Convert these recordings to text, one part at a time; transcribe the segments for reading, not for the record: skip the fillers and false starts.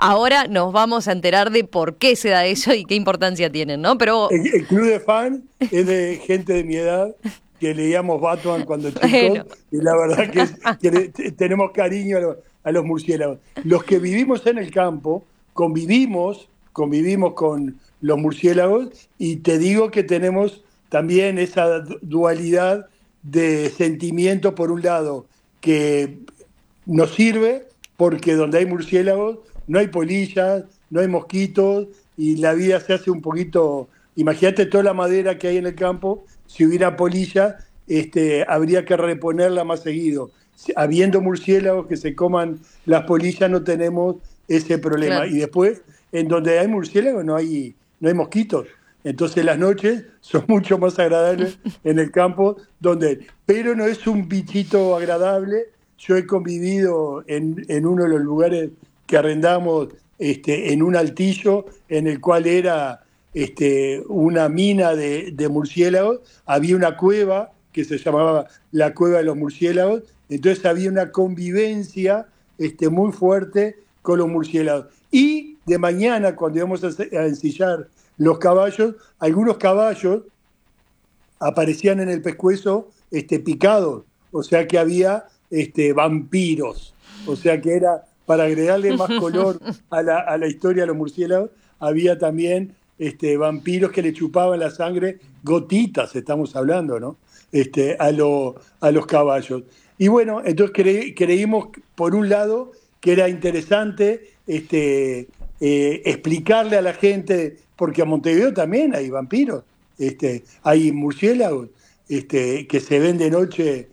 Ahora nos vamos a enterar de por qué se da eso y qué importancia tienen, ¿no? Pero El club de fan es de gente de mi edad que leíamos Batman cuando chicos bueno, y la verdad que, tenemos cariño a los murciélagos. Los que vivimos en el campo convivimos con los murciélagos y te digo que tenemos también esa dualidad de sentimiento por un lado que nos sirve porque donde hay murciélagos no hay polillas, no hay mosquitos y la vida se hace un poquito. Imagínate toda la madera que hay en el campo, si hubiera polilla, habría que reponerla más seguido. Habiendo murciélagos que se coman las polillas, no tenemos ese problema. claro. Y después, en donde hay murciélagos, no hay mosquitos. Entonces las noches son mucho más agradables en el campo, pero no es un bichito agradable. Yo he convivido en uno de los lugares que arrendamos en un altillo en el cual era una mina de murciélagos, había una cueva que se llamaba la Cueva de los Murciélagos, entonces había una convivencia muy fuerte con los murciélagos. Y de mañana, cuando íbamos a ensillar los caballos, algunos caballos aparecían en el pescuezo picados, o sea que había vampiros, o sea que era para agregarle más color a la historia de los murciélagos, había también vampiros que le chupaban la sangre, gotitas estamos hablando, ¿no? A los caballos. Y bueno, entonces creímos, por un lado, que era interesante explicarle a la gente, porque a Montevideo también hay vampiros, hay murciélagos que se ven de noche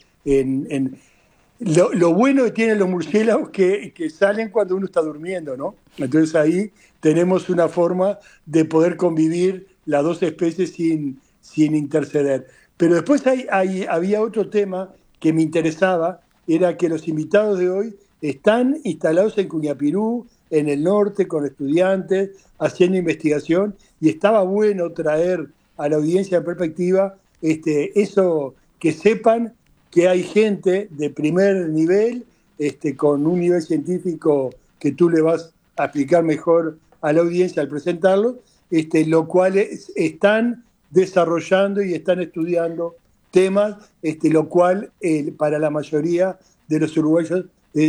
lo bueno que tienen los murciélagos que salen cuando uno está durmiendo, ¿no? Entonces ahí tenemos una forma de poder convivir las dos especies sin interceder. Pero después había otro tema que me interesaba, era que los invitados de hoy están instalados en Cuñapirú, en el norte, con estudiantes, haciendo investigación, y estaba bueno traer a la audiencia en perspectiva eso, que sepan que hay gente de primer nivel, con un nivel científico que tú le vas a explicar mejor a la audiencia al presentarlo, lo cual están desarrollando y están estudiando temas, lo cual para la mayoría de los uruguayos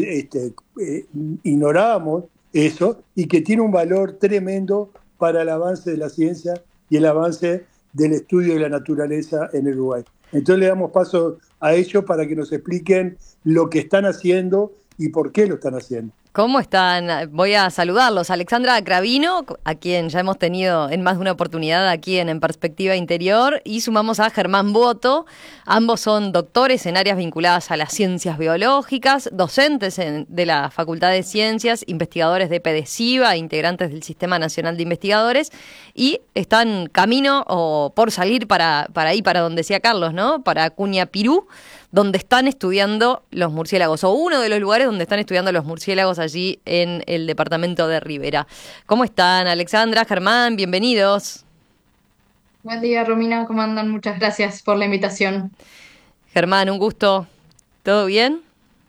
ignorábamos eso, y que tiene un valor tremendo para el avance de la ciencia y el avance del estudio de la naturaleza en el Uruguay. Entonces le damos paso a ellos para que nos expliquen lo que están haciendo y por qué lo están haciendo. ¿Cómo están? Voy a saludarlos. Alexandra Cravino, a quien ya hemos tenido en más de una oportunidad aquí en Perspectiva Interior, y sumamos a Germán Boto. Ambos son doctores en áreas vinculadas a las ciencias biológicas, docentes de la Facultad de Ciencias, investigadores de PDCIVA, integrantes del Sistema Nacional de Investigadores, y están camino o por salir para ahí, para donde decía Carlos, ¿no? Para Cuñapirú, donde están estudiando los murciélagos, o uno de los lugares donde están estudiando los murciélagos allí en el departamento de Rivera. ¿Cómo están, Alexandra, Germán? Bienvenidos. Buen día, Romina, ¿cómo andan? Muchas gracias por la invitación. Germán, un gusto. ¿Todo bien?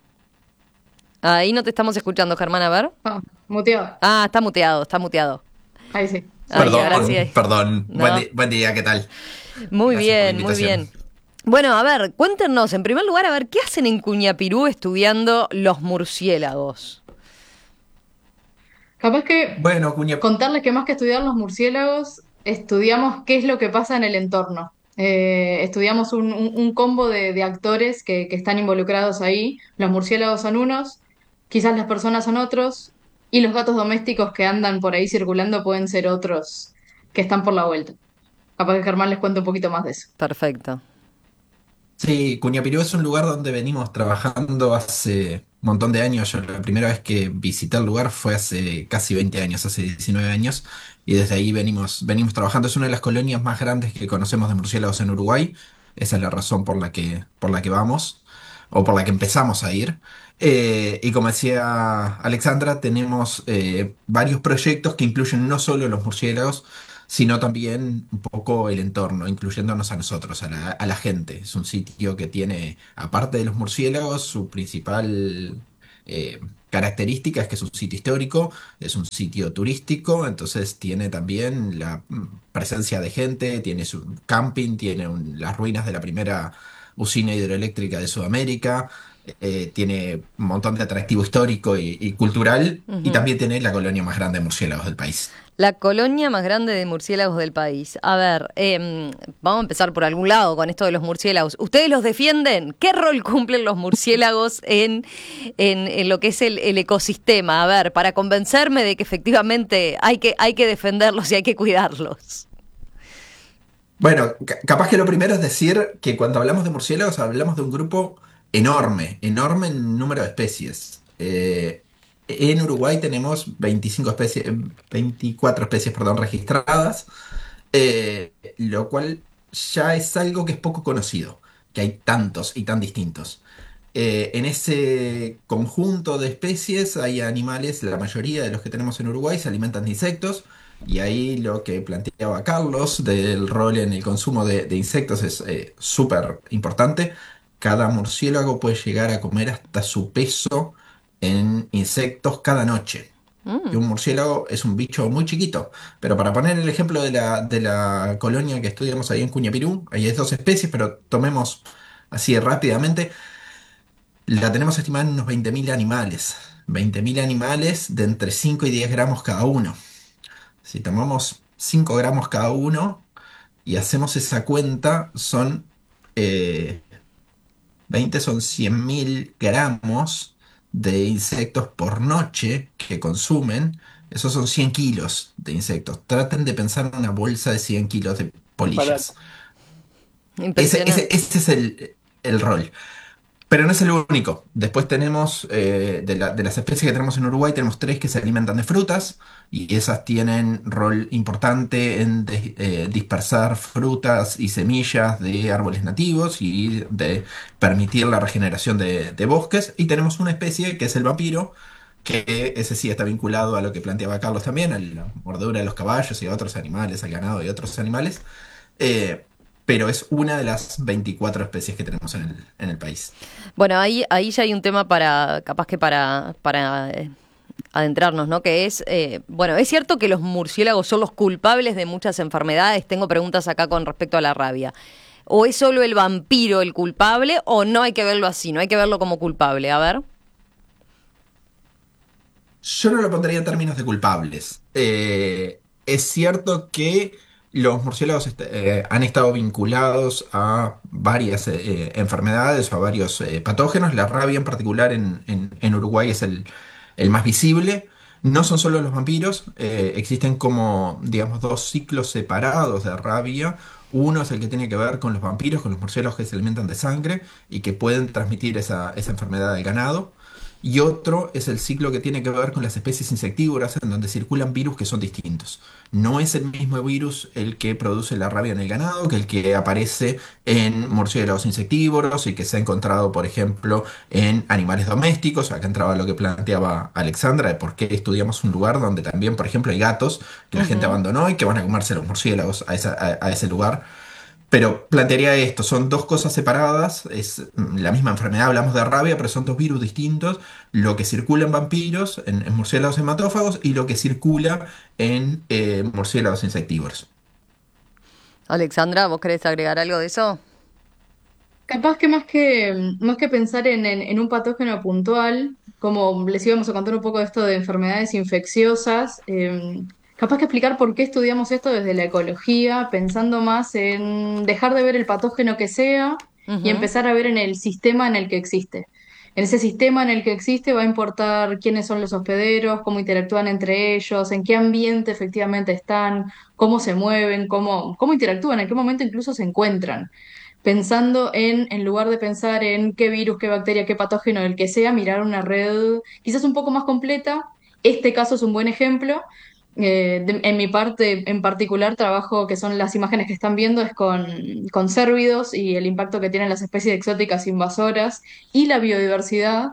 Ahí no te estamos escuchando, Germán, a ver. Muteado. Ah, está muteado, está muteado. Ahí sí. Ahí, Perdón, ahora sí. perdón. No. Buen día, ¿qué tal? Muy Gracias por la bien, muy invitación. bien. Bueno, a ver, cuéntenos, en primer lugar, a ver, ¿qué hacen en Cuñapirú estudiando los murciélagos? Capaz que Bueno, Cuña, contarles que más que estudiar los murciélagos, estudiamos qué es lo que pasa en el entorno. Estudiamos un combo de actores que están involucrados ahí. Los murciélagos son unos, quizás las personas son otros, y los gatos domésticos que andan por ahí circulando pueden ser otros que están por la vuelta. Capaz que Germán les cuente un poquito más de eso. Perfecto. sí, Cuñapirú es un lugar donde venimos trabajando hace un montón de años. Yo la primera vez que visité el lugar fue hace casi 20 años, hace 19 años, y desde ahí venimos trabajando. Es una de las colonias más grandes que conocemos de murciélagos en Uruguay. Esa es la razón por la que vamos, o por la que empezamos a ir. Y como decía Alexandra, tenemos varios proyectos que incluyen no solo los murciélagos, sino también un poco el entorno, incluyéndonos a nosotros, a la gente. Es un sitio que tiene, aparte de los murciélagos, su principal eh, característica es que es un sitio histórico, es un sitio turístico, entonces tiene también la presencia de gente, tiene su camping, tiene las ruinas de la primera usina hidroeléctrica de Sudamérica, tiene un montón de atractivo histórico y cultural, y Ujú. también tiene la colonia más grande de murciélagos del país. La colonia más grande de murciélagos del país. A ver, vamos a empezar por algún lado con esto de los murciélagos. ¿Ustedes los defienden? ¿Qué rol cumplen los murciélagos en lo que es el ecosistema? A ver, para convencerme de que efectivamente hay que defenderlos y hay que cuidarlos. Bueno, capaz que lo primero es decir que cuando hablamos de murciélagos hablamos de un grupo enorme, enorme en número de especies. En Uruguay tenemos 25 especies, 24 especies, perdón, registradas, lo cual ya es algo que es poco conocido, que hay tantos y tan distintos. En ese conjunto de especies hay animales, la mayoría de los que tenemos en Uruguay se alimentan de insectos, y ahí lo que planteaba Carlos del rol en el consumo de insectos es súper importante. Cada murciélago puede llegar a comer hasta su peso en insectos cada noche. Y Mm. un murciélago es un bicho muy chiquito. Pero para poner el ejemplo de la colonia que estudiamos ahí en Cuñapirú, ahí hay dos especies, pero tomemos así rápidamente. La tenemos estimada en unos 20.000 animales. 20.000 animales de entre 5 y 10 gramos cada uno. Si tomamos 5 gramos cada uno y hacemos esa cuenta, son 20, son 100.000 gramos de insectos por noche que consumen. Esos son 100 kilos de insectos. Traten de pensar en una bolsa de 100 kilos de polillas. Disparate. Impresionante. Ese es el rol. Pero no es el único. Después tenemos, de las especies que tenemos en Uruguay, tenemos tres que se alimentan de frutas, y esas tienen rol importante en dispersar frutas y semillas de árboles nativos y de permitir la regeneración de bosques. Y tenemos una especie que es el vampiro, que ese sí está vinculado a lo que planteaba Carlos también, a la mordedura de los caballos y a otros animales, al ganado y a otros animales. Eh, pero es una de las 24 especies que tenemos en el país. Bueno, ahí ya hay un tema para, capaz que para adentrarnos, ¿no? Que es, bueno, es cierto que los murciélagos son los culpables de muchas enfermedades. Tengo preguntas acá con respecto a la rabia. ¿O es solo el vampiro el culpable o no hay que verlo así, no hay que verlo como culpable? A ver. Yo no lo pondría en términos de culpables. Es cierto que los murciélagos han estado vinculados a varias enfermedades o a varios patógenos. La rabia en particular en Uruguay es el más visible. No son solo los vampiros, existen como, digamos, dos ciclos separados de rabia. Uno es el que tiene que ver con los vampiros, con los murciélagos que se alimentan de sangre y que pueden transmitir esa enfermedad al ganado. Y otro es el ciclo que tiene que ver con las especies insectívoras, en donde circulan virus que son distintos. No es el mismo virus el que produce la rabia en el ganado que el que aparece en murciélagos insectívoros y que se ha encontrado, por ejemplo, en animales domésticos. Acá entraba lo que planteaba Alexandra, de por qué estudiamos un lugar donde también, por ejemplo, hay gatos que la gente Ujú. abandonó y que van a comerse los murciélagos a ese lugar. Pero plantearía esto, son dos cosas separadas, es la misma enfermedad, hablamos de rabia, pero son dos virus distintos, lo que circula en vampiros, en murciélagos hematófagos, y lo que circula en murciélagos insectívoros. Alexandra, ¿vos querés agregar algo de eso? Capaz que más que pensar en un patógeno puntual, como les íbamos a contar un poco de esto de enfermedades infecciosas, capaz que explicar por qué estudiamos esto desde la ecología, pensando más en dejar de ver el patógeno que sea y Ujú. empezar a ver en el sistema en el que existe. En ese sistema en el que existe va a importar quiénes son los hospederos, cómo interactúan entre ellos, en qué ambiente efectivamente están, cómo se mueven, cómo interactúan, en qué momento incluso se encuentran pensando en lugar de pensar en qué virus, qué bacteria, qué patógeno, el que sea, mirar una red quizás un poco más completa. Este caso es un buen ejemplo. En mi parte en particular, trabajo que son las imágenes que están viendo es con cérvidos y el impacto que tienen las especies exóticas invasoras y la biodiversidad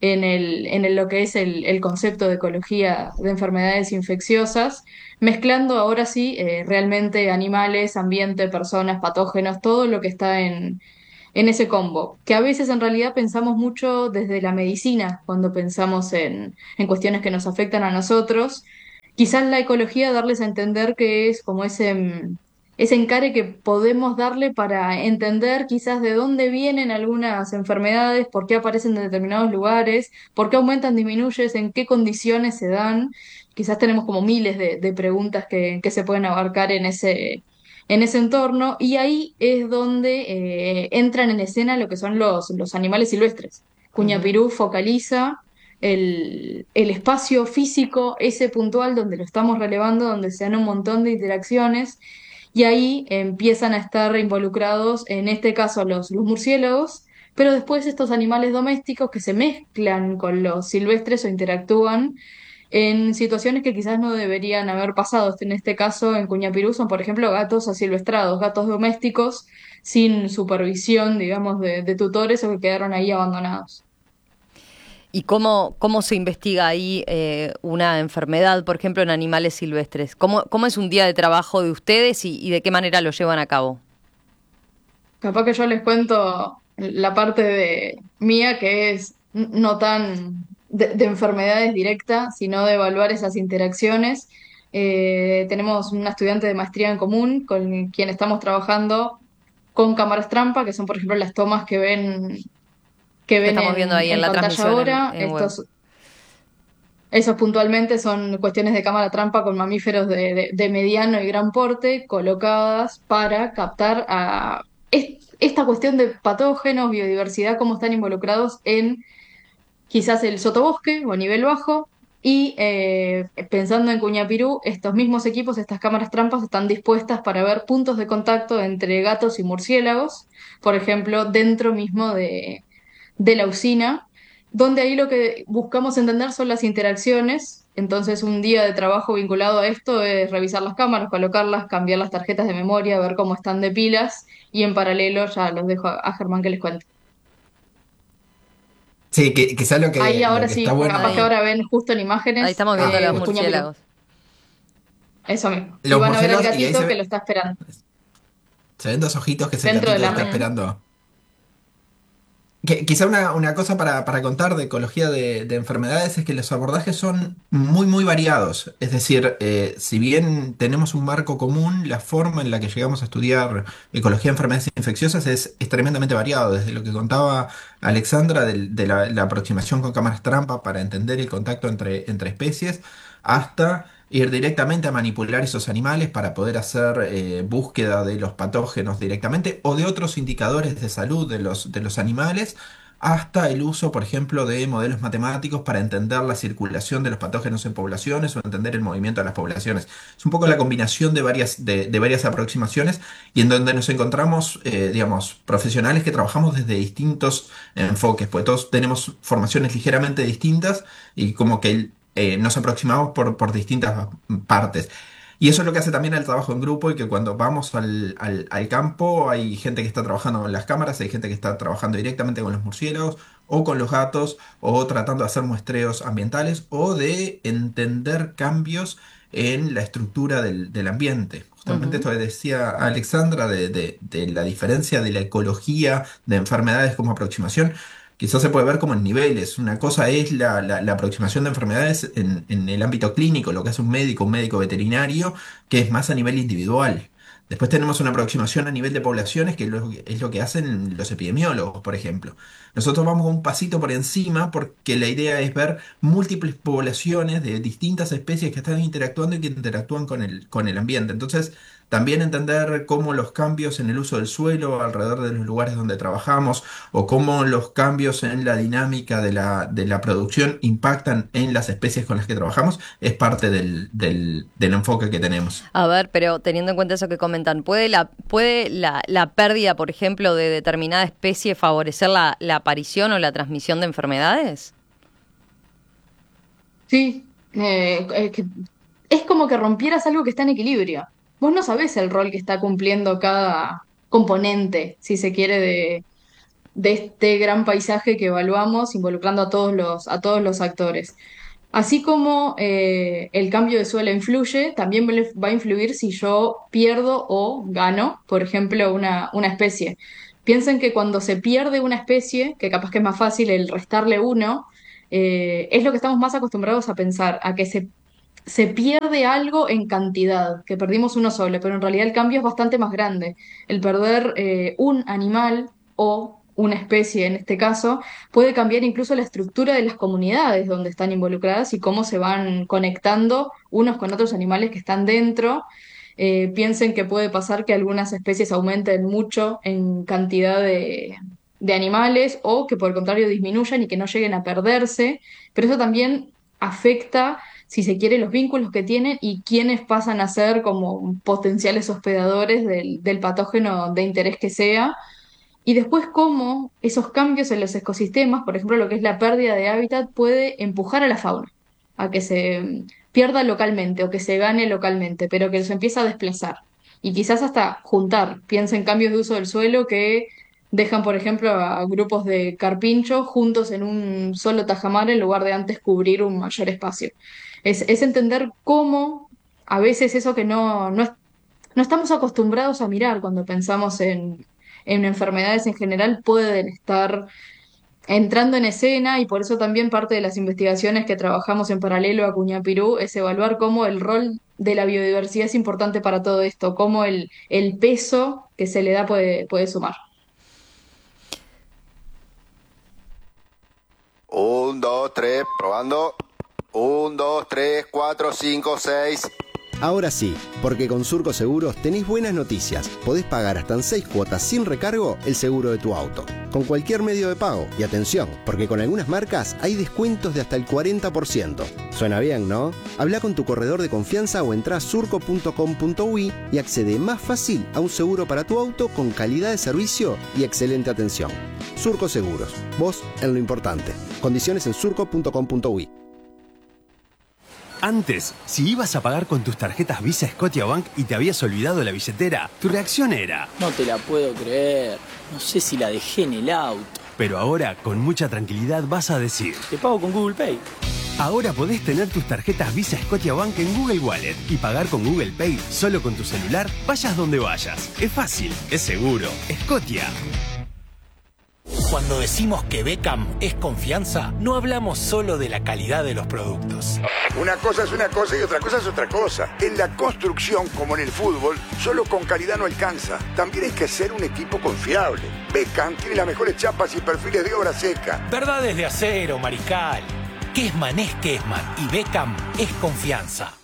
lo que es el concepto de ecología de enfermedades infecciosas mezclando ahora sí realmente animales, ambiente, personas, patógenos, todo lo que está en ese combo, que a veces en realidad pensamos mucho desde la medicina, cuando pensamos en cuestiones que nos afectan a nosotros. Quizás la ecología darles a entender que es como ese encare que podemos darle para entender quizás de dónde vienen algunas enfermedades, por qué aparecen en determinados lugares, por qué aumentan, disminuyen, en qué condiciones se dan. Quizás tenemos como miles de preguntas que se pueden abarcar en ese entorno, y ahí es donde entran en escena lo que son los animales silvestres. Ujú. Cuñapirú focaliza el espacio físico, ese puntual donde lo estamos relevando, donde se dan un montón de interacciones, y ahí empiezan a estar involucrados, en este caso, los murciélagos, pero después estos animales domésticos que se mezclan con los silvestres o interactúan en situaciones que quizás no deberían haber pasado. En este caso, en Cuñapirú son, por ejemplo, gatos asilvestrados, gatos domésticos sin supervisión, digamos, de tutores o que quedaron ahí abandonados. ¿Y cómo se investiga ahí una enfermedad, por ejemplo, en animales silvestres? ¿Cómo es un día de trabajo de ustedes y de qué manera lo llevan a cabo? Capaz que yo les cuento la parte de mía que es no tan de enfermedades directas, sino de evaluar esas interacciones. Tenemos una estudiante de maestría en común con quien estamos trabajando con cámaras trampa, que son, por ejemplo, las tomas que Que ven estamos viendo ahí en en la pantalla transmisión ahora. en web. Esos puntualmente son cuestiones de cámara trampa con mamíferos de mediano y gran porte colocadas para captar esta cuestión de patógenos, biodiversidad, cómo están involucrados en quizás el sotobosque o a nivel bajo. Y pensando en Cuñapirú, estos mismos equipos, estas cámaras trampas, están dispuestas para ver puntos de contacto entre gatos y murciélagos, por ejemplo, dentro mismo de la usina, donde ahí lo que buscamos entender son las interacciones. Entonces, un día de trabajo vinculado a esto es revisar las cámaras, colocarlas, cambiar las tarjetas de memoria, ver cómo están de pilas, y en paralelo ya los dejo a Germán que les cuente. Sí, que quizá Ahí lo ahora que está sí, bueno capaz que Ahí, ahora ven justo en ahí imágenes estamos viendo los Cuñapirú, murciélagos. eso mismo. Y los van a ver al murciélagos y ahí gatito que lo está esperando se ven dos ojitos que es el dentro de gatito que la está red. esperando. Quizá una cosa para contar de ecología de enfermedades es que los abordajes son muy variados. Es decir, si bien tenemos un marco común, la forma en la que llegamos a estudiar ecología de enfermedades infecciosas es tremendamente variado. Desde lo que contaba Alexandra de la aproximación con cámaras trampa para entender el contacto entre especies, hasta ir directamente a manipular esos animales para poder hacer búsqueda de los patógenos directamente o de otros indicadores de salud de los animales, hasta el uso, por ejemplo, de modelos matemáticos para entender la circulación de los patógenos en poblaciones o entender el movimiento de las poblaciones. Es un poco la combinación de varias aproximaciones y en donde nos encontramos, digamos, profesionales que trabajamos desde distintos enfoques, pues todos tenemos formaciones ligeramente distintas y como que nos aproximamos por distintas partes. Y eso es lo que hace también el trabajo en grupo y que cuando vamos al campo hay gente que está trabajando con las cámaras, hay gente que está trabajando directamente con los murciélagos o con los gatos o tratando de hacer muestreos ambientales o de entender cambios en la estructura del ambiente. Justamente Ujú. esto que decía Alexandra de la diferencia de la ecología de enfermedades como aproximación. Quizás se puede ver como en niveles. Una cosa es la aproximación de enfermedades en el ámbito clínico, lo que hace un médico veterinario, que es más a nivel individual. Después tenemos una aproximación a nivel de poblaciones, que es lo que hacen los epidemiólogos, por ejemplo. Nosotros vamos un pasito por encima porque la idea es ver múltiples poblaciones de distintas especies que están interactuando y que interactúan con el ambiente. Entonces, también entender cómo los cambios en el uso del suelo alrededor de los lugares donde trabajamos o cómo los cambios en la dinámica de la producción impactan en las especies con las que trabajamos, es parte del enfoque que tenemos. A ver, pero teniendo en cuenta eso que comentan, ¿puede la pérdida, por ejemplo, de determinada especie favorecer la aparición o la transmisión de enfermedades? Sí, es como que rompieras algo que está en equilibrio. Vos no sabés el rol que está cumpliendo cada componente, si se quiere, de este gran paisaje que evaluamos, involucrando a todos los actores. Así como el cambio de suelo influye, también va a influir si yo pierdo o gano, por ejemplo, una especie. Piensen que cuando se pierde una especie, que capaz que es más fácil el restarle uno, es lo que estamos más acostumbrados a pensar, a que se pierde algo en cantidad, que perdimos uno solo, pero en realidad el cambio es bastante más grande. El perder un animal o una especie en este caso puede cambiar incluso la estructura de las comunidades donde están involucradas y cómo se van conectando unos con otros animales que están dentro. Piensen que puede pasar que algunas especies aumenten mucho en cantidad de animales o que por el contrario disminuyan y que no lleguen a perderse, pero eso también afecta, si se quiere, los vínculos que tienen y quiénes pasan a ser como potenciales hospedadores del patógeno de interés que sea. Y después cómo esos cambios en los ecosistemas, por ejemplo, lo que es la pérdida de hábitat, puede empujar a la fauna a que se pierda localmente o que se gane localmente, pero que se empieza a desplazar. Y quizás hasta juntar. Piensa en cambios de uso del suelo que dejan, por ejemplo, a grupos de carpinchos juntos en un solo tajamar en lugar de antes cubrir un mayor espacio. Es entender cómo a veces eso que no estamos acostumbrados a mirar cuando pensamos en enfermedades en general pueden estar entrando en escena y por eso también parte de las investigaciones que trabajamos en paralelo a Cuñapirú es evaluar cómo el rol de la biodiversidad es importante para todo esto, cómo el peso que se le da puede sumar. Un, dos, tres, probando. Un, dos, tres, cuatro, cinco, seis. Ahora sí, porque con Surco Seguros tenés buenas noticias. Podés pagar hasta en 6 cuotas sin recargo el seguro de tu auto, con cualquier medio de pago. Y atención, porque con algunas marcas hay descuentos de hasta el 40%. Suena bien, ¿no? Habla con tu corredor de confianza o entrá a surco.com.uy y accede más fácil a un seguro para tu auto con calidad de servicio y excelente atención. Surco Seguros, vos en lo importante. Condiciones en surco.com.uy. Antes, si ibas a pagar con tus tarjetas Visa Scotiabank y te habías olvidado la billetera, tu reacción era: no te la puedo creer, no sé si la dejé en el auto. Pero ahora, con mucha tranquilidad, vas a decir: te pago con Google Pay. Ahora podés tener tus tarjetas Visa Scotiabank en Google Wallet y pagar con Google Pay solo con tu celular, vayas donde vayas. Es fácil, es seguro. Scotia. Cuando decimos que Beckham es confianza, no hablamos solo de la calidad de los productos. Una cosa es una cosa y otra cosa es otra cosa. En la construcción, como en el fútbol, solo con calidad no alcanza. También hay que ser un equipo confiable. Beckham tiene las mejores chapas y perfiles de obra seca. Verdades de acero, Mariscal. Kessman es Kessman y Beckham es confianza.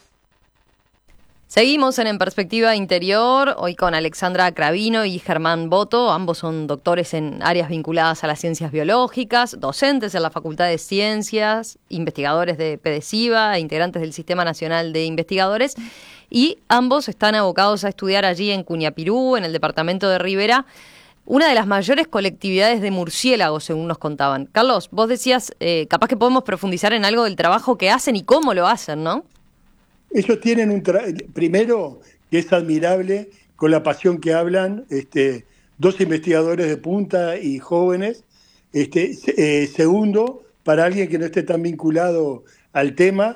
Seguimos en Perspectiva Interior, hoy con Alexandra Cravino y Germán Boto. Ambos son doctores en áreas vinculadas a las ciencias biológicas, docentes en la Facultad de Ciencias, investigadores de PDCIVA e integrantes del Sistema Nacional de Investigadores. Y ambos están abocados a estudiar allí en Cuñapirú, en el departamento de Rivera, una de las mayores colectividades de murciélagos, según nos contaban. Carlos, vos decías, capaz que podemos profundizar en algo del trabajo que hacen y cómo lo hacen, ¿no? Ellos tienen primero, que es admirable, con la pasión que hablan, dos investigadores de punta y jóvenes. Segundo, para alguien que no esté tan vinculado al tema,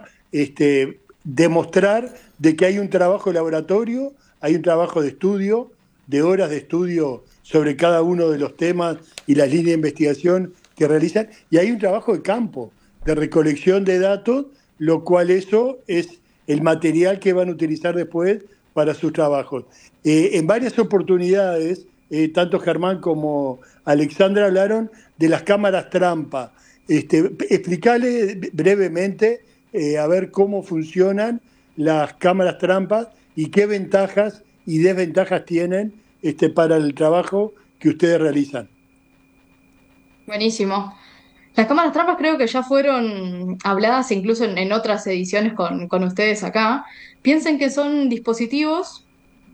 demostrar de que hay un trabajo de laboratorio, hay un trabajo de estudio, de horas de estudio sobre cada uno de los temas y las líneas de investigación que realizan, y hay un trabajo de campo, de recolección de datos, lo cual eso es el material que van a utilizar después para sus trabajos. En varias oportunidades, tanto Germán como Alexandra hablaron de las cámaras trampa. Explicarle brevemente a ver cómo funcionan las cámaras trampas y qué ventajas y desventajas tienen para el trabajo que ustedes realizan. Buenísimo. Las cámaras trampas creo que ya fueron habladas incluso en otras ediciones con ustedes acá. Piensen que son dispositivos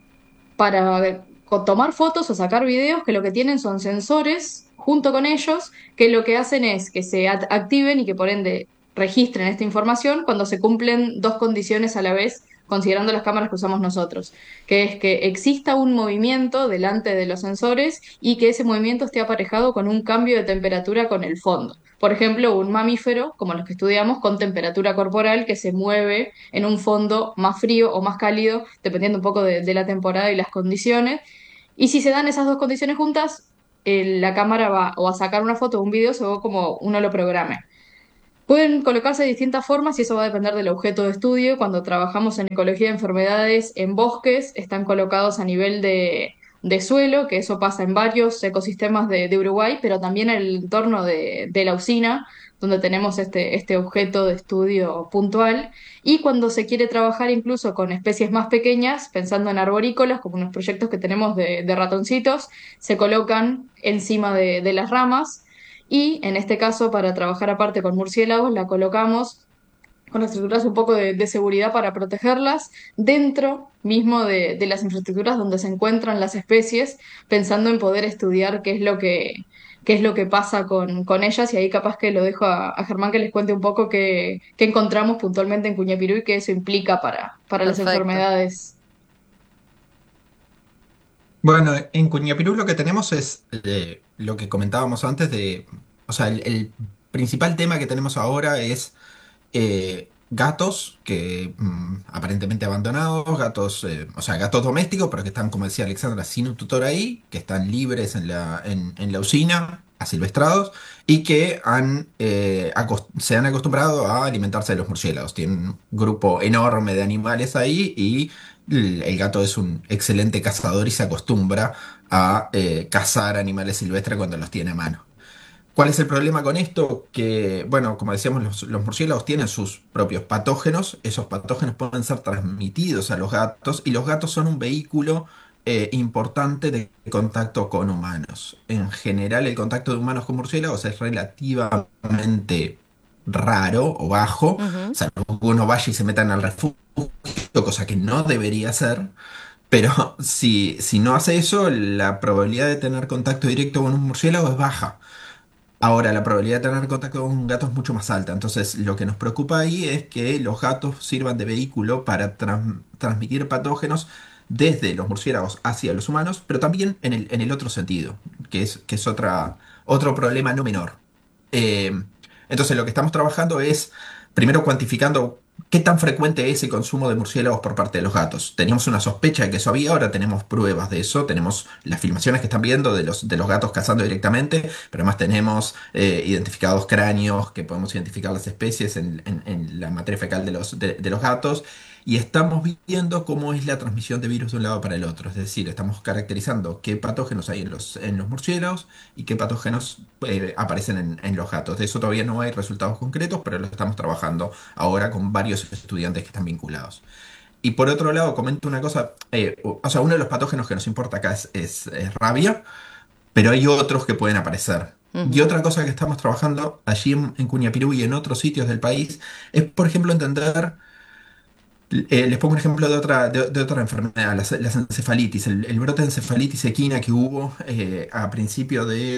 para tomar fotos o sacar videos que lo que tienen son sensores junto con ellos que lo que hacen es que se activen y que por ende registren esta información cuando se cumplen dos condiciones a la vez, considerando las cámaras que usamos nosotros, que es que exista un movimiento delante de los sensores y que ese movimiento esté aparejado con un cambio de temperatura con el fondo. Por ejemplo, un mamífero, como los que estudiamos, con temperatura corporal que se mueve en un fondo más frío o más cálido, dependiendo un poco de la temporada y las condiciones. Y si se dan esas dos condiciones juntas, la cámara va o a sacar una foto o un video según como uno lo programe. Pueden colocarse de distintas formas y eso va a depender del objeto de estudio. Cuando trabajamos en ecología de enfermedades en bosques, están colocados a nivel de suelo, que eso pasa en varios ecosistemas de Uruguay, pero también en el entorno de la usina, donde tenemos este objeto de estudio puntual. Y cuando se quiere trabajar incluso con especies más pequeñas, pensando en arborícolas, como unos proyectos que tenemos de ratoncitos, se colocan encima de las ramas y en este caso, para trabajar aparte con murciélagos, la colocamos con estructuras un poco de seguridad para protegerlas dentro mismo de las infraestructuras donde se encuentran las especies, pensando en poder estudiar qué es lo que pasa con ellas. Y ahí capaz que lo dejo a Germán que les cuente un poco qué encontramos puntualmente en Cuñapirú y qué eso implica para las Perfecto. enfermedades. Bueno, en Cuñapirú lo que tenemos es lo que comentábamos antes o sea, el principal tema que tenemos ahora es gatos que aparentemente abandonados, gatos, o sea, gatos domésticos, pero que están, como decía Alexandra, sin un tutor ahí, que están libres en la usina, asilvestrados, y que se han acostumbrado a alimentarse de los murciélagos. Tienen un grupo enorme de animales ahí y el gato es un excelente cazador y se acostumbra a cazar animales silvestres cuando los tiene a mano. ¿Cuál es el problema con esto? Que, bueno, como decíamos, los murciélagos tienen sus propios patógenos. Esos patógenos pueden ser transmitidos a los gatos y los gatos son un vehículo importante de contacto con humanos. En general, el contacto de humanos con murciélagos es relativamente raro o bajo, Ujú. salvo que uno vaya y se meta en el refugio, cosa que no debería hacer. Pero si no hace eso, la probabilidad de tener contacto directo con un murciélago es baja. Ahora, la probabilidad de tener contacto con un gato es mucho más alta. Entonces, lo que nos preocupa ahí es que los gatos sirvan de vehículo para transmitir patógenos desde los murciélagos hacia los humanos, pero también en el otro sentido, que es otro problema no menor. Eh, entonces, lo que estamos trabajando es, primero, cuantificando qué tan frecuente es el consumo de murciélagos por parte de los gatos. Teníamos una sospecha de que eso había, ahora tenemos pruebas de eso, tenemos las filmaciones que están viendo de los gatos cazando directamente, pero además tenemos identificados cráneos, que podemos identificar las especies en la materia fecal de los gatos. Y estamos viendo cómo es la transmisión de virus de un lado para el otro. Es decir, estamos caracterizando qué patógenos hay en los murciélagos y qué patógenos aparecen en los gatos. De eso todavía no hay resultados concretos, pero lo estamos trabajando ahora con varios estudiantes que están vinculados. Y por otro lado, comento una cosa, o sea, uno de los patógenos que nos importa acá es rabia, pero hay otros que pueden aparecer. Y Ujú. otra cosa que estamos trabajando allí en Cuñapirú y en otros sitios del país es, por ejemplo, entender, les pongo un ejemplo de otra enfermedad, las encefalitis, el brote de encefalitis equina que hubo a principios de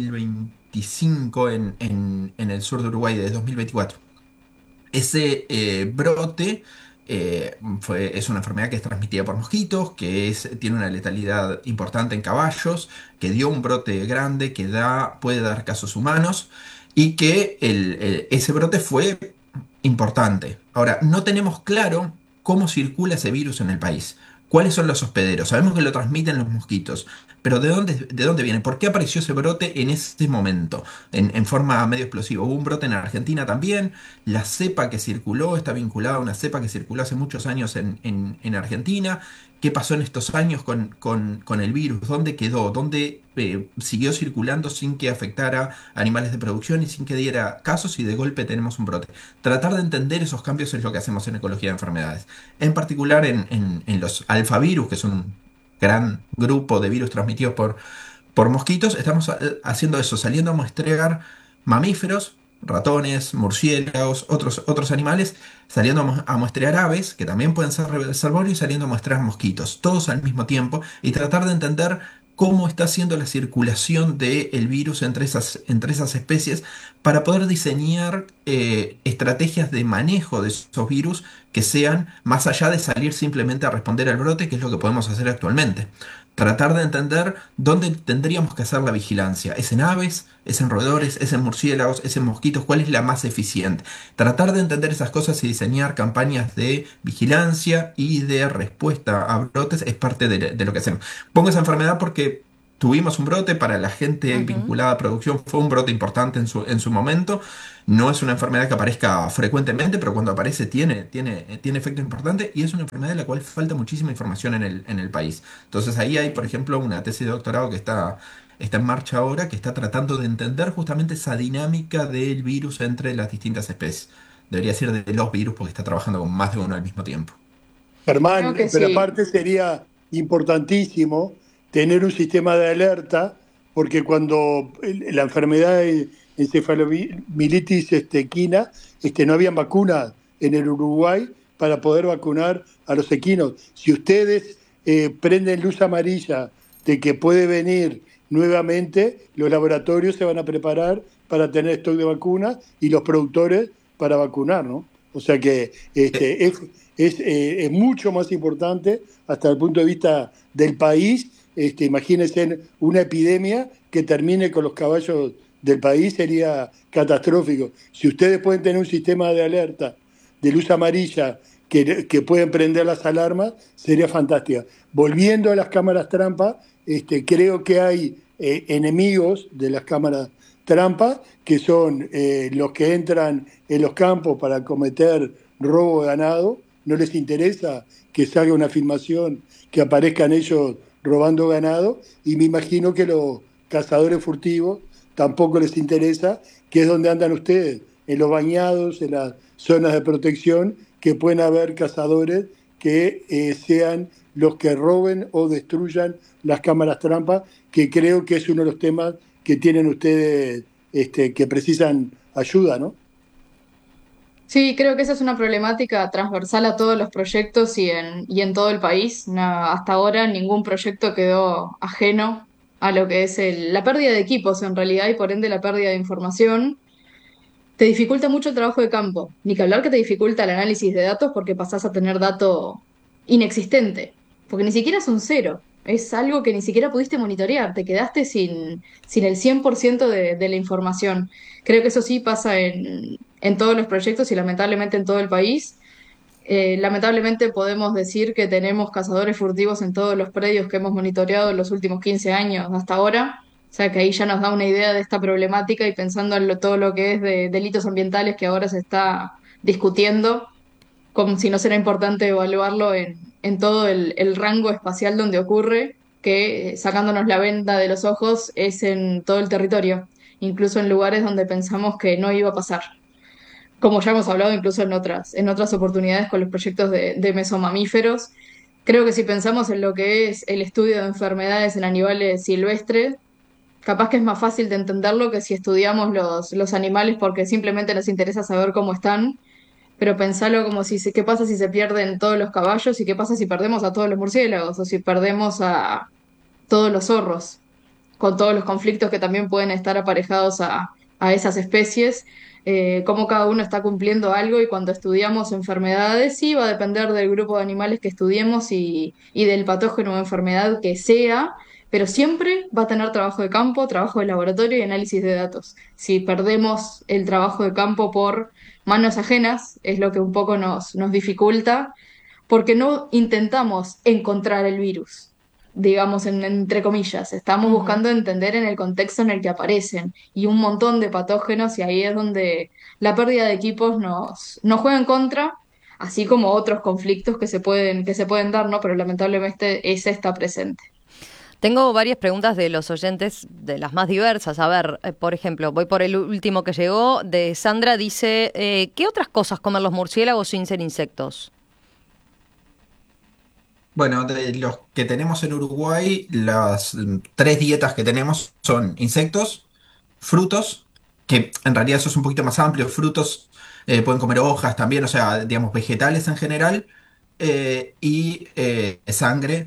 2025 en el sur de Uruguay, de 2024. Ese brote es una enfermedad que es transmitida por mosquitos, tiene una letalidad importante en caballos, que dio un brote grande, puede dar casos humanos y que ese brote fue importante. Ahora, no tenemos claro cómo circula ese virus en el país. ¿Cuáles son los hospederos? Sabemos que lo transmiten los mosquitos, pero ¿de dónde viene? ¿Por qué apareció ese brote en ese momento, en forma medio explosiva? Hubo un brote en Argentina también. La cepa que circuló está vinculada a una cepa que circuló hace muchos años en Argentina. ¿Qué pasó en estos años con el virus? ¿Dónde quedó? ¿Dónde siguió circulando sin que afectara a animales de producción y sin que diera casos y de golpe tenemos un brote? Tratar de entender esos cambios es lo que hacemos en ecología de enfermedades. En particular en los alfavirus, que son un gran grupo de virus transmitidos por mosquitos, estamos haciendo eso, saliendo a muestrear mamíferos, ratones, murciélagos, otros animales, saliendo a muestrear aves, que también pueden ser herbívoros, y saliendo a muestrear mosquitos, todos al mismo tiempo, y tratar de entender cómo está haciendo la circulación del virus entre esas especies para poder diseñar estrategias de manejo de esos virus que sean más allá de salir simplemente a responder al brote, que es lo que podemos hacer actualmente. Tratar de entender dónde tendríamos que hacer la vigilancia. ¿Es en aves? ¿Es en roedores? ¿Es en murciélagos? ¿Es en mosquitos? ¿Cuál es la más eficiente? Tratar de entender esas cosas y diseñar campañas de vigilancia y de respuesta a brotes es parte de lo que hacemos. Pongo esa enfermedad porque tuvimos un brote para la gente vinculada a producción, fue un brote importante en su momento. No es una enfermedad que aparezca frecuentemente, pero cuando aparece tiene efecto importante y es una enfermedad de la cual falta muchísima información en el país. Entonces ahí hay, por ejemplo, una tesis de doctorado que está en marcha ahora, que está tratando de entender justamente esa dinámica del virus entre las distintas especies. Debería ser de los virus porque está trabajando con más de uno al mismo tiempo. Germán, Creo que pero sí. aparte sería importantísimo tener un sistema de alerta, porque cuando la enfermedad de encefalomielitis equina, no habían vacunas en el Uruguay para poder vacunar a los equinos. Si ustedes prenden luz amarilla de que puede venir nuevamente, los laboratorios se van a preparar para tener stock de vacunas y los productores para vacunar, ¿no? O sea que es mucho más importante hasta el punto de vista del país. Imagínense una epidemia que termine con los caballos del país, sería catastrófico. Si ustedes pueden tener un sistema de alerta de luz amarilla que pueden prender las alarmas, sería fantástica. Volviendo a las cámaras trampa, creo que hay enemigos de las cámaras trampa, que son los que entran en los campos para cometer robo de ganado. No les interesa que salga una filmación que aparezcan ellos robando ganado, y me imagino que los cazadores furtivos tampoco les interesa, que es donde andan ustedes, en los bañados, en las zonas de protección, que pueden haber cazadores que sean los que roben o destruyan las cámaras trampa, que creo que es uno de los temas que tienen ustedes que precisan ayuda, ¿no? Sí, creo que esa es una problemática transversal a todos los proyectos y en todo el país. Hasta ahora ningún proyecto quedó ajeno a lo que es la pérdida de equipos en realidad y por ende la pérdida de información. Te dificulta mucho el trabajo de campo, ni que hablar que te dificulta el análisis de datos porque pasás a tener dato inexistente, porque ni siquiera es un cero, es algo que ni siquiera pudiste monitorear, te quedaste sin el 100% de la información. Creo que eso sí pasa en todos los proyectos y lamentablemente en todo el país. Lamentablemente podemos decir que tenemos cazadores furtivos en todos los predios que hemos monitoreado en los últimos 15 años hasta ahora. O sea que ahí ya nos da una idea de esta problemática y pensando en todo lo que es de delitos ambientales que ahora se está discutiendo, como si no será importante evaluarlo en todo el rango espacial donde ocurre, que sacándonos la venda de los ojos es en todo el territorio, incluso en lugares donde pensamos que no iba a pasar, como ya hemos hablado incluso en otras oportunidades con los proyectos de mesomamíferos. Creo que si pensamos en lo que es el estudio de enfermedades en animales silvestres, capaz que es más fácil de entenderlo que si estudiamos los animales porque simplemente nos interesa saber cómo están, pero pensarlo como qué pasa si se pierden todos los caballos y qué pasa si perdemos a todos los murciélagos o si perdemos a todos los zorros, con todos los conflictos que también pueden estar aparejados a esas especies, cómo cada uno está cumpliendo algo y cuando estudiamos enfermedades sí va a depender del grupo de animales que estudiemos y del patógeno o enfermedad que sea, pero siempre va a tener trabajo de campo, trabajo de laboratorio y análisis de datos. Si perdemos el trabajo de campo por manos ajenas, es lo que un poco nos dificulta, porque no intentamos encontrar el virus, digamos, entre comillas. Estamos buscando entender en el contexto en el que aparecen y un montón de patógenos y ahí es donde la pérdida de equipos nos juega en contra, así como otros conflictos que se pueden dar, ¿no? Pero lamentablemente ese está presente. Tengo varias preguntas de los oyentes, de las más diversas. A ver, por ejemplo, voy por el último que llegó, de Sandra, dice, ¿qué otras cosas comen los murciélagos sin ser insectos? Bueno, de los que tenemos en Uruguay, las tres dietas que tenemos son insectos, frutos, que en realidad eso es un poquito más amplio, frutos pueden comer hojas también, o sea, digamos, vegetales en general, y sangre,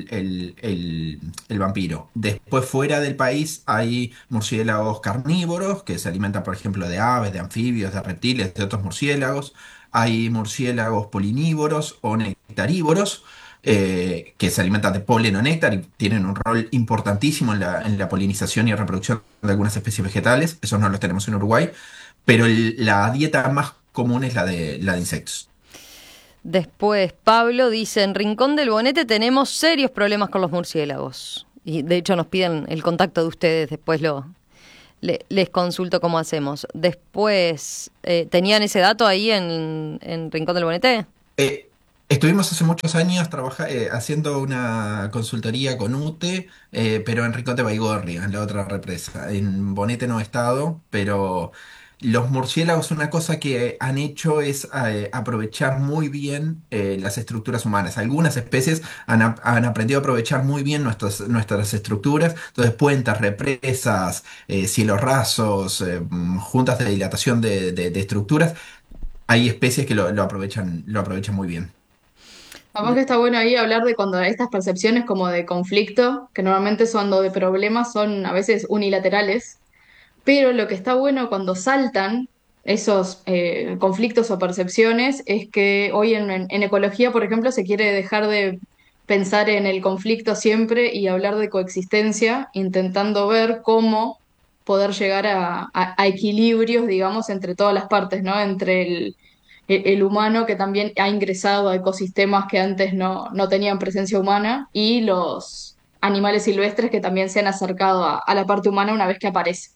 el vampiro. Después, fuera del país, hay murciélagos carnívoros que se alimentan, por ejemplo, de aves, de anfibios, de reptiles, de otros murciélagos. Hay murciélagos polinívoros o nectarívoros que se alimentan de polen o néctar y tienen un rol importantísimo en la polinización y reproducción de algunas especies vegetales. Esos no los tenemos en Uruguay, pero la dieta más común es la de insectos. Después, Pablo dice, en Rincón del Bonete tenemos serios problemas con los murciélagos. y de hecho nos piden el contacto de ustedes, después les consulto cómo hacemos. Después, ¿tenían ese dato ahí en Rincón del Bonete? Estuvimos hace muchos años haciendo una consultoría con UTE, pero en Rincón de Baigorria, en la otra represa. En Bonete no he estado, pero los murciélagos, una cosa que han hecho es aprovechar muy bien las estructuras humanas. Algunas especies han aprendido a aprovechar muy bien nuestras estructuras, entonces puentes, represas, cielos rasos, juntas de dilatación de estructuras. Hay especies que lo aprovechan muy bien. Capaz que está bueno ahí hablar de cuando estas percepciones como de conflicto, que normalmente son o de problemas, son a veces unilaterales, pero lo que está bueno cuando saltan esos conflictos o percepciones es que hoy en ecología, por ejemplo, se quiere dejar de pensar en el conflicto siempre y hablar de coexistencia, intentando ver cómo poder llegar a equilibrios, digamos, entre todas las partes, ¿no? Entre el humano que también ha ingresado a ecosistemas que antes no tenían presencia humana y los animales silvestres que también se han acercado a la parte humana una vez que aparece.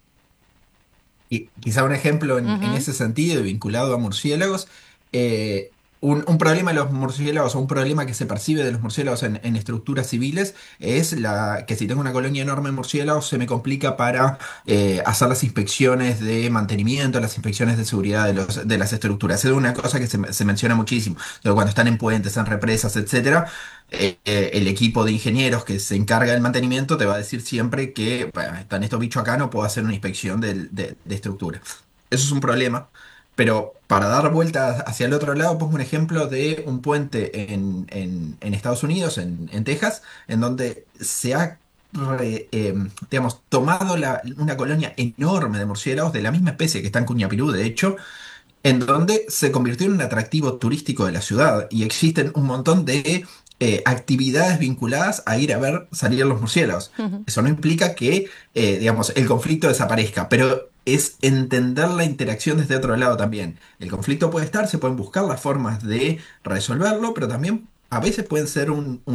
Y quizá un ejemplo en Ujú. ese sentido, y vinculado a murciélagos, un problema de los murciélagos o un problema que se percibe de los murciélagos en estructuras civiles es que si tengo una colonia enorme de murciélagos se me complica para hacer las inspecciones de mantenimiento, las inspecciones de seguridad de las estructuras. Es una cosa que se menciona muchísimo. Entonces, cuando están en puentes, en represas, etcétera, el equipo de ingenieros que se encarga del mantenimiento te va a decir siempre que bueno, están estos bichos acá, no puedo hacer una inspección de estructura. Eso es un problema, pero para dar vuelta hacia el otro lado, pongo un ejemplo de un puente en Estados Unidos, en Texas, en donde se ha digamos, tomado una colonia enorme de murciélagos de la misma especie que está en Cuñapirú, de hecho, en donde se convirtió en un atractivo turístico de la ciudad y existen un montón de actividades vinculadas a ir a ver salir los murciélagos. Ujú. Eso no implica que, digamos, el conflicto desaparezca, pero es entender la interacción desde otro lado también. El conflicto puede estar, se pueden buscar las formas de resolverlo, pero también a veces pueden ser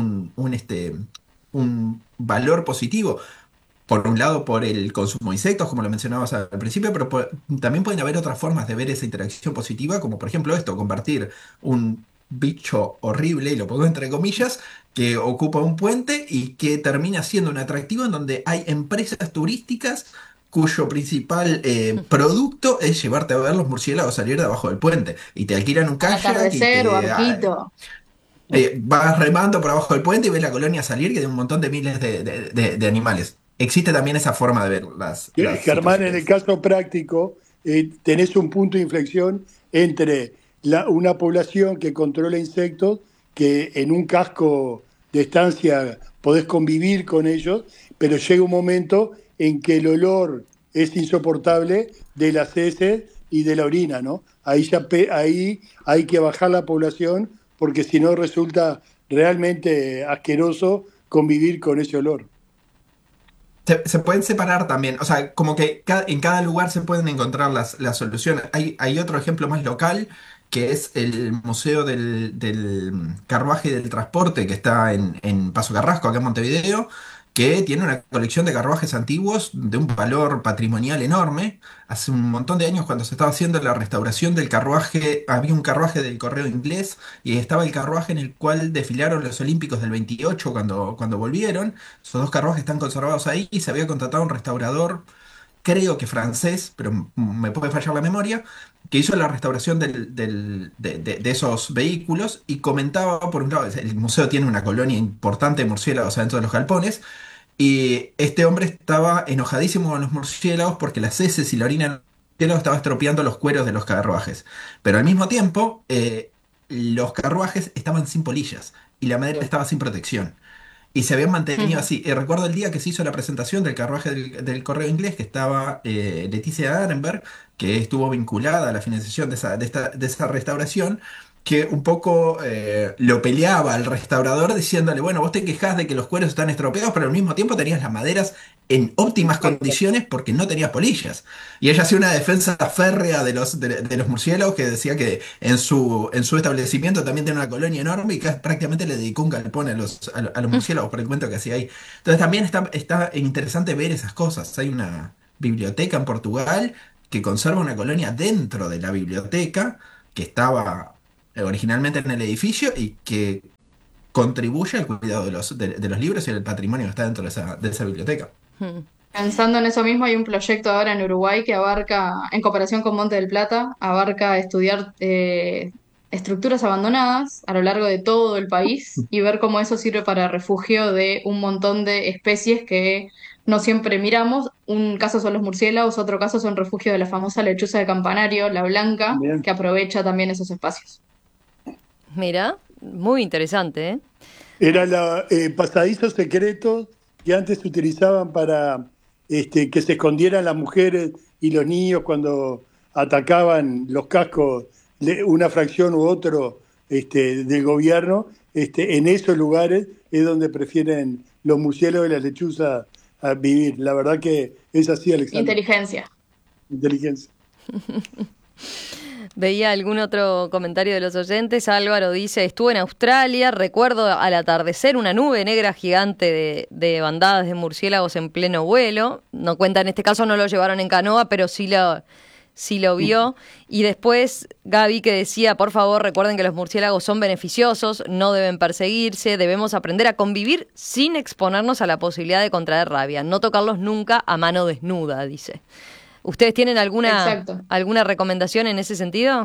un valor positivo. Por un lado, por el consumo de insectos, como lo mencionabas al principio, pero también pueden haber otras formas de ver esa interacción positiva, como por ejemplo esto, convertir un bicho horrible, y lo pongo entre comillas, que ocupa un puente y que termina siendo un atractivo en donde hay empresas turísticas cuyo principal producto es llevarte a ver los murciélagos salir de abajo del puente. Y te alquilan un Al kayak y atardecer, te barquito. vas remando por abajo del puente y ves la colonia salir, que hay un montón de miles de animales. Existe también esa forma de ver las Germán, en el situaciones. caso práctico, tenés un punto de inflexión entre una población que controla insectos, que en un casco de estancia podés convivir con ellos, pero llega un momento en que el olor es insoportable de las heces y de la orina, ¿no? Ahí hay que bajar la población porque si no resulta realmente asqueroso convivir con ese olor. Se pueden separar también, o sea, como que en cada lugar se pueden encontrar las soluciones. Hay otro ejemplo más local, que es el Museo del Carruaje y del Transporte, que está en Paso Carrasco, acá en Montevideo, que tiene una colección de carruajes antiguos de un valor patrimonial enorme. Hace un montón de años, cuando se estaba haciendo la restauración del carruaje, había un carruaje del Correo Inglés y estaba el carruaje en el cual desfilaron los Olímpicos del 28 cuando volvieron. Esos dos carruajes están conservados ahí y se había contratado un restaurador, creo que francés, pero me puede fallar la memoria, que hizo la restauración de esos vehículos y comentaba, por un lado, el museo tiene una colonia importante de murciélagos adentro de los galpones, y este hombre estaba enojadísimo con los murciélagos porque las heces y la orina de los murciélagos estaba estropeando los cueros de los carruajes. Pero al mismo tiempo, los carruajes estaban sin polillas y la madera estaba sin protección. Y se habían mantenido Ujú. así. Recuerdo el día que se hizo la presentación del carruaje del Correo Inglés, que estaba Leticia Arenberg, que estuvo vinculada a la financiación de esa restauración, que un poco lo peleaba al restaurador diciéndole, bueno, vos te quejás de que los cueros están estropeados, pero al mismo tiempo tenías las maderas en óptimas condiciones porque no tenía polillas. Y ella hacía una defensa férrea de los murciélagos, que decía que en su establecimiento también tiene una colonia enorme y que prácticamente le dedicó un galpón a los murciélagos por el cuento que hacía ahí. Entonces también está interesante ver esas cosas. Hay una biblioteca en Portugal que conserva una colonia dentro de la biblioteca que estaba originalmente en el edificio y que contribuye al cuidado de los libros y del patrimonio que está dentro de esa biblioteca. Pensando en eso mismo, hay un proyecto ahora en Uruguay que abarca, en cooperación con Monte del Plata, abarca estudiar estructuras abandonadas a lo largo de todo el país y ver cómo eso sirve para refugio de un montón de especies que no siempre miramos. Un caso son los murciélagos, otro caso son refugio de la famosa lechuza de campanario, la blanca, Bien. que aprovecha también esos espacios. Mira, muy interesante, ¿eh? Era pasadizos secretos que antes se utilizaban para que se escondieran las mujeres y los niños cuando atacaban los cascos, una fracción u otro del gobierno. En esos lugares es donde prefieren los murciélagos y las lechuzas a vivir. La verdad que es así, Alexander. Inteligencia. Inteligencia. Veía algún otro comentario de los oyentes. Álvaro dice, estuve en Australia, recuerdo al atardecer una nube negra gigante de bandadas de murciélagos en pleno vuelo. No cuenta, en este caso no lo llevaron en canoa, pero sí lo vio. Y después Gaby que decía, por favor recuerden que los murciélagos son beneficiosos, no deben perseguirse, debemos aprender a convivir sin exponernos a la posibilidad de contraer rabia, no tocarlos nunca a mano desnuda, dice. ¿Ustedes tienen alguna recomendación en ese sentido?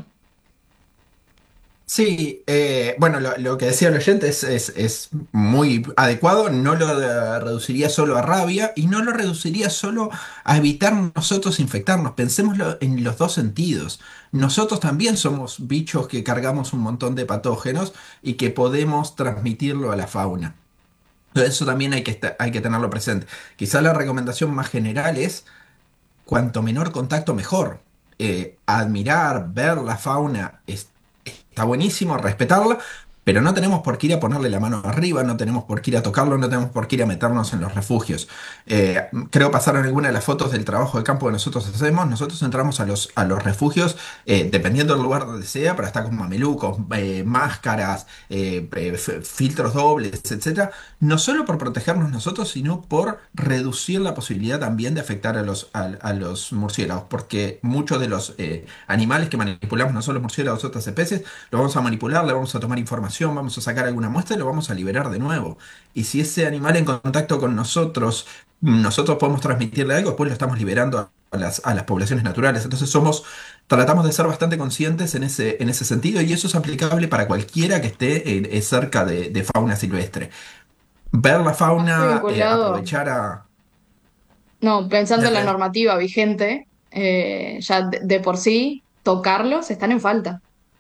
Sí, bueno, lo que decía el oyente es muy adecuado. No lo reduciría solo a rabia y no lo reduciría solo a evitar nosotros infectarnos. Pensémoslo en los dos sentidos. Nosotros también somos bichos que cargamos un montón de patógenos y que podemos transmitirlo a la fauna. Entonces eso también hay que tenerlo presente. Quizá la recomendación más general es cuanto menor contacto mejor. Admirar, ver la fauna está buenísimo, respetarla, pero no tenemos por qué ir a ponerle la mano arriba, no tenemos por qué ir a tocarlo, no tenemos por qué ir a meternos en los refugios. Creo pasaron algunas de las fotos del trabajo de campo que nosotros hacemos. Nosotros entramos a los refugios, dependiendo del lugar donde sea, pero está con mamelucos, máscaras, filtros dobles, etcétera. No solo por protegernos nosotros, sino por reducir la posibilidad también de afectar a los murciélagos, porque muchos de los animales que manipulamos, no solo murciélagos, otras especies, lo vamos a manipular, le vamos a tomar información, vamos a sacar alguna muestra y lo vamos a liberar de nuevo. Y si ese animal en contacto con nosotros podemos transmitirle algo, después lo estamos liberando a las poblaciones naturales. Entonces tratamos de ser bastante conscientes en ese sentido, y eso es aplicable para cualquiera que esté cerca de fauna silvestre. Ver la fauna, aprovechar a... No, pensando en la normativa vigente, ya de por sí, tocarlos están en falta.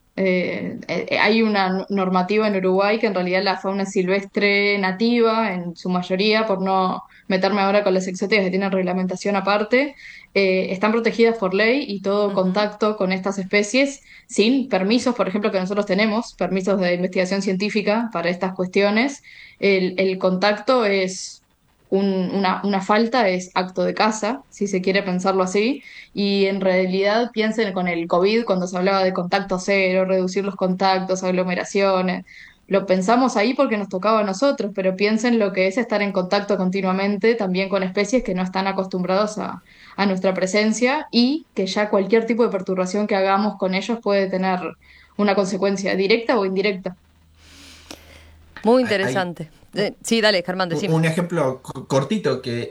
Hay una normativa en Uruguay que en realidad la fauna silvestre nativa, en su mayoría, por no meterme ahora con las exóticas que tienen reglamentación aparte, están protegidas por ley y todo contacto con estas especies sin permisos, por ejemplo, que nosotros tenemos, permisos de investigación científica para estas cuestiones, el contacto es una falta, es acto de caza, si se quiere pensarlo así, y en realidad piensen con el COVID, cuando se hablaba de contacto cero, reducir los contactos, aglomeraciones, lo pensamos ahí porque nos tocaba a nosotros, pero piensen lo que es estar en contacto continuamente también con especies que no están acostumbrados a nuestra presencia y que ya cualquier tipo de perturbación que hagamos con ellos puede tener una consecuencia directa o indirecta. Muy interesante. Sí, dale, Germán, decime. Un ejemplo cortito, que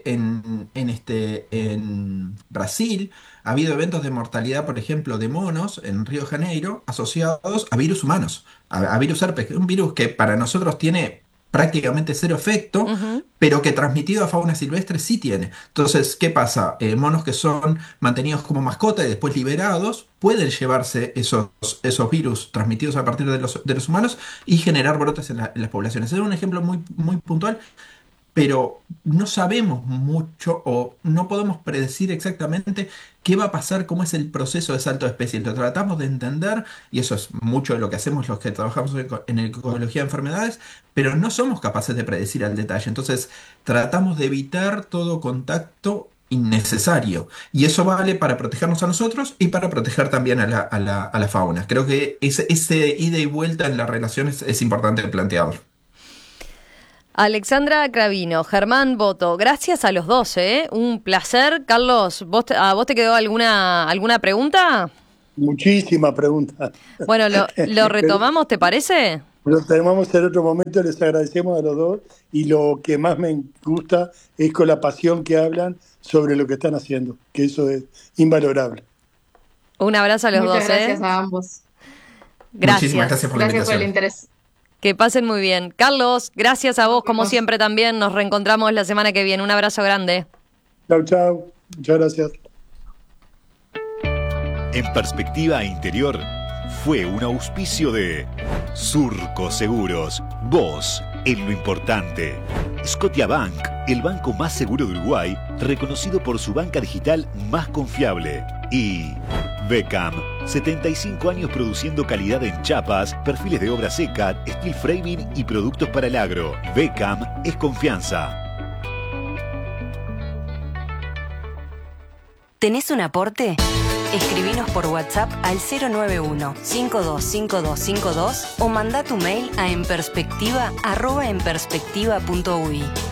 en Brasil ha habido eventos de mortalidad, por ejemplo, de monos en Río de Janeiro asociados a virus humanos, a virus herpes, un virus que para nosotros tiene prácticamente cero efecto, pero que transmitido a fauna silvestre sí tiene. Entonces, ¿qué pasa? Monos que son mantenidos como mascota y después liberados pueden llevarse esos virus transmitidos a partir de los humanos y generar brotes en las poblaciones. Es un ejemplo muy, muy puntual, pero no sabemos mucho o no podemos predecir exactamente qué va a pasar, cómo es el proceso de salto de especies. Lo tratamos de entender, y eso es mucho de lo que hacemos los que trabajamos en ecología de enfermedades, pero no somos capaces de predecir al detalle. Entonces, tratamos de evitar todo contacto innecesario. Y eso vale para protegernos a nosotros y para proteger también a la fauna. Creo que ese ida y vuelta en las relaciones es importante plantearlo. Alexandra Cravino, Germán Boto, gracias a los dos, un placer. Carlos, ¿a vos te quedó alguna pregunta? Muchísimas preguntas. Bueno, lo retomamos, ¿te parece? Lo tomamos en otro momento, les agradecemos a los dos, y lo que más me gusta es con la pasión que hablan sobre lo que están haciendo, que eso es invalorable. Un abrazo a los dos. Muchas gracias a ambos. Gracias. Muchísimas gracias por la invitación. Gracias por el interés. Que pasen muy bien. Carlos, gracias a vos, como siempre también. Nos reencontramos la semana que viene. Un abrazo grande. Chau. Muchas gracias. En Perspectiva Interior fue un auspicio de Surco Seguros. Vos en lo importante. Scotiabank, el banco más seguro de Uruguay, reconocido por su banca digital más confiable. Y Beckham, 75 años produciendo calidad en chapas, perfiles de obra seca, steel framing y productos para el agro. Beckham es confianza. ¿Tenés un aporte? Escribinos por WhatsApp al 091-525252 o mandá tu mail a enperspectiva@enperspectiva.ui.